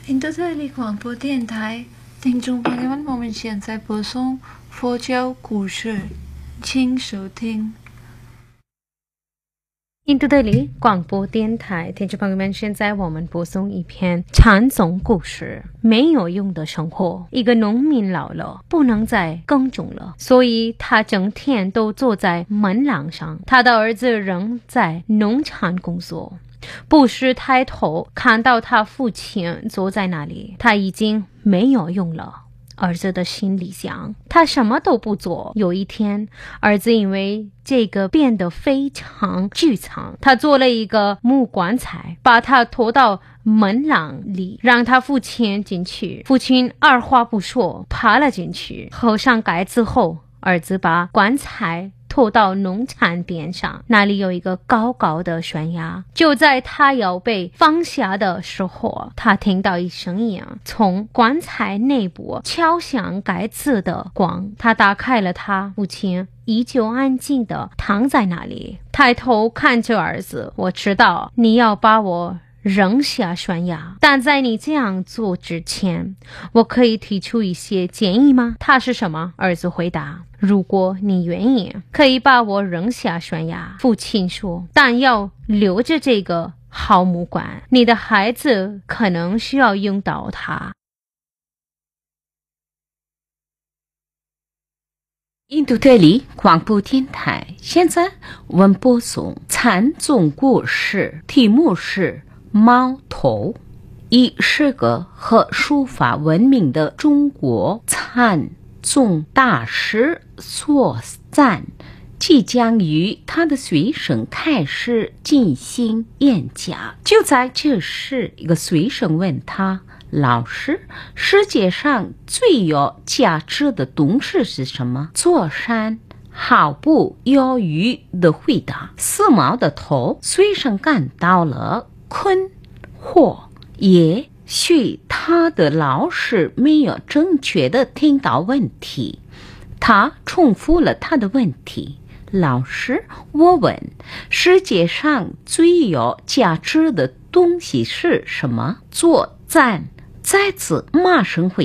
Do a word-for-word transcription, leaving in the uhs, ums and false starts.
印度特里广播电台听众朋友们，我们现在播送佛教故事，请收听。 印度德里广播电台听众朋友们，现在我们播送一篇禅宗故事，没有用的生活。一个农民老了，不能再耕种了，所以他整天都坐在门廊上。他的儿子仍在农场工作，不时抬头看到他父亲坐在那里，他已经没有用了。儿子的心里想，他什么都不做。有一天，儿子因为这个变得非常沮丧，他做了一个木棺材，把他拖到门廊里，让他父亲进去。父亲二话不说爬了进去，合上盖子后，儿子把棺材拖到农场边上，那里有一个高高的悬崖。就在他要被放下的时候，他听到一声音从棺材内部敲响盖子的光。他打开了，他父亲依旧安静地躺在那里，抬头看着儿子，我知道你要把我扔下悬崖，但在你这样做之前，我可以提出一些建议吗？他是什么？儿子回答，如果你愿意，可以把我扔下悬崖。父亲说，但要留着这个好木棺，你的孩子可能需要用到它。 印度德里广播电台，现在我们播送禅宗故事，题目是猫头。以是个和书法闻名的中国禅宗大师所赞，即将与他的学生开始进行演讲。就在这时，一个学生问他，老师，世界上最有价值的东西是什么？座山毫不犹豫地回答。四毛的头学生感到了困惑，也许他的老师没有正确地听到问题。他重复了他的问题，老师，我问，世界上最有价值的东西是什么？作赞再次马上回